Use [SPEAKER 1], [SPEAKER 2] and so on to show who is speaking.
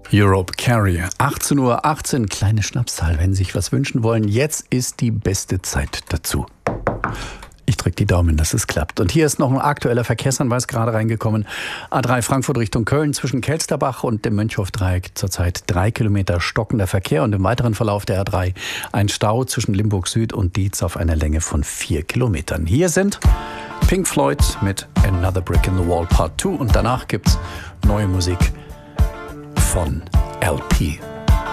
[SPEAKER 1] Europe Carrier. 18:18 Uhr, kleine Schnapszahl. Wenn Sie sich was wünschen wollen, jetzt ist die beste Zeit dazu. Ich drücke die Daumen, dass es klappt. Und hier ist noch ein aktueller Verkehrshinweis gerade reingekommen. A3 Frankfurt Richtung Köln zwischen Kelsterbach und dem Mönchhof-Dreieck zurzeit 3 Kilometer stockender Verkehr und im weiteren Verlauf der A3 ein Stau zwischen Limburg Süd und Dietz auf einer Länge von 4 Kilometern. Hier sind Pink Floyd mit Another Brick in the Wall Part 2 und danach gibt's neue Musik von LP.